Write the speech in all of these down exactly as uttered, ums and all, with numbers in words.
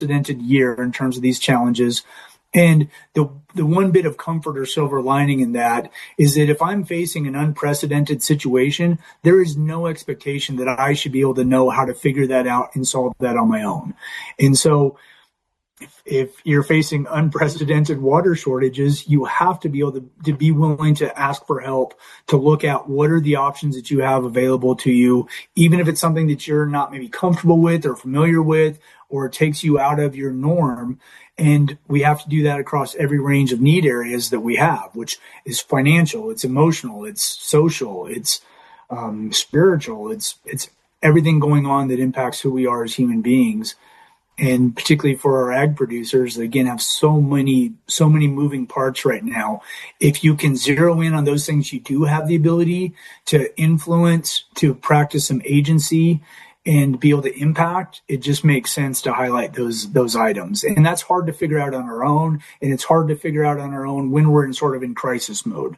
unprecedented year in terms of these challenges. And the the one bit of comfort or silver lining in that is that if I'm facing an unprecedented situation, there is no expectation that I should be able to know how to figure that out and solve that on my own. And so if, if you're facing unprecedented water shortages, you have to be able to, to be willing to ask for help, to look at what are the options that you have available to you, even if it's something that you're not maybe comfortable with or familiar with, or it takes you out of your norm. And we have to do that across every range of need areas that we have, which is financial, it's emotional, it's social, it's um, spiritual, it's it's everything going on that impacts who we are as human beings. And particularly for our ag producers, that again have so many so many moving parts right now. If you can zero in on those things you do have the ability to influence, to practice some agency, and be able to impact, it just makes sense to highlight those those items. And that's hard to figure out on our own, and it's hard to figure out on our own when we're in sort of in crisis mode.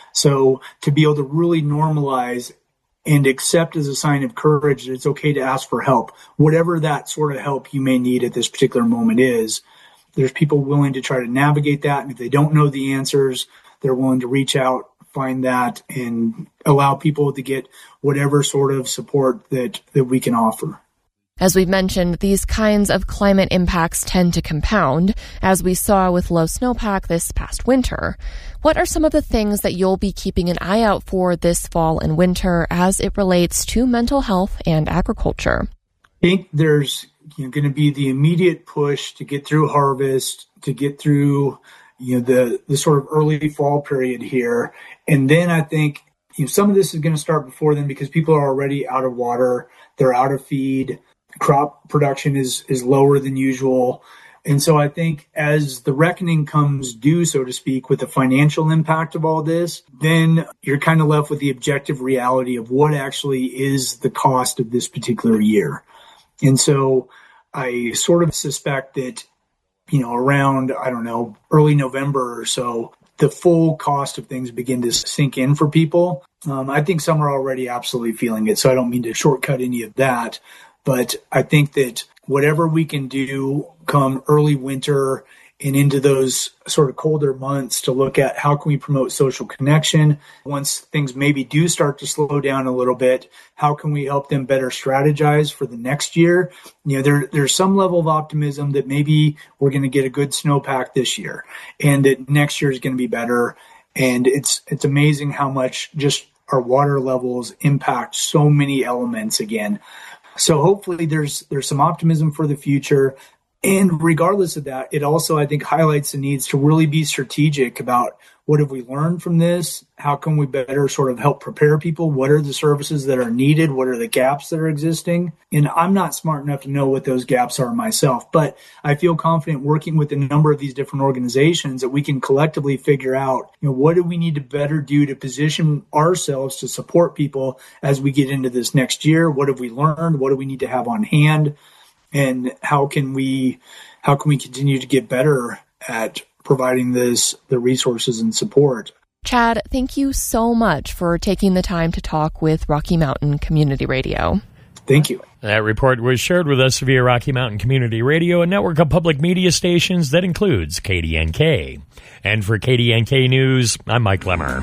So to be able to really normalize and accept as a sign of courage that it's okay to ask for help, whatever that sort of help you may need at this particular moment is, there's people willing to try to navigate that. And if they don't know the answers, they're willing to reach out, find that, and allow people to get whatever sort of support that, that we can offer. As we've mentioned, these kinds of climate impacts tend to compound, as we saw with low snowpack this past winter. What are some of the things that you'll be keeping an eye out for this fall and winter as it relates to mental health and agriculture? I think there's you know, going to be the immediate push to get through harvest, to get through you know the the sort of early fall period here. And then I think you know some of this is going to start before then because people are already out of water, they're out of feed, crop production is is lower than usual. And so I think as the reckoning comes due, so to speak, with the financial impact of all this, then you're kind of left with the objective reality of what actually is the cost of this particular year. And so I sort of suspect that, you know, around, I don't know, early November or so, the full cost of things begin to sink in for people. Um, I think some are already absolutely feeling it, so I don't mean to shortcut any of that. But I think that whatever we can do come early winter and into those sort of colder months to look at how can we promote social connection. Once things maybe do start to slow down a little bit, how can we help them better strategize for the next year? You know, there, there's some level of optimism that maybe we're going to get a good snowpack this year and that next year is going to be better. And it's, it's amazing how much just our water levels impact so many elements again. So hopefully there's there's some optimism for the future. And regardless of that, it also, I think, highlights the needs to really be strategic about what have we learned from this? How can we better sort of help prepare people? What are the services that are needed? What are the gaps that are existing? And I'm not smart enough to know what those gaps are myself, but I feel confident working with a number of these different organizations that we can collectively figure out, you know, what do we need to better do to position ourselves to support people as we get into this next year? What have we learned? What do we need to have on hand? And how can we, how can we continue to get better at providing this, the resources and support? Chad, thank you so much for taking the time to talk with Rocky Mountain Community Radio. Thank you. That report was shared with us via Rocky Mountain Community Radio, a network of public media stations that includes K D N K. And for K D N K News, I'm Mike Lemmer.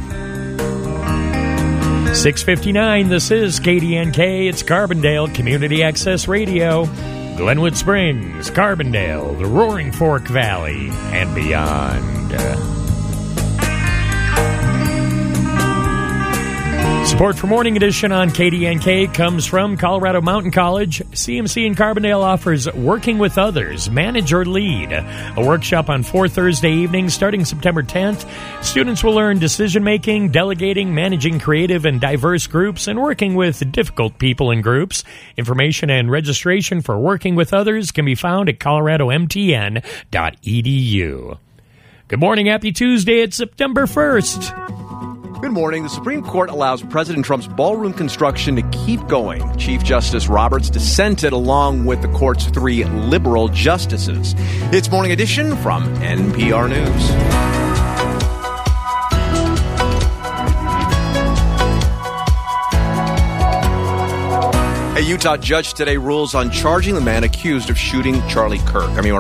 six fifty-nine, this is K D N K. It's Carbondale Community Access Radio. Glenwood Springs, Carbondale, the Roaring Fork Valley, and beyond. Support for Morning Edition on K D N K comes from Colorado Mountain College. C M C in Carbondale offers Working with Others, Manage or Lead, a workshop on four Thursday evenings starting September tenth. Students will learn decision-making, delegating, managing creative and diverse groups, and working with difficult people and groups. Information and registration for Working with Others can be found at colorado m t n dot e d u. Good morning. Happy Tuesday. It's September first. Good morning. The Supreme Court allows President Trump's ballroom construction to keep going. Chief Justice Roberts dissented along with the court's three liberal justices. It's Morning Edition from N P R News. A Utah judge today rules on charging the man accused of shooting Charlie Kirk. I mean,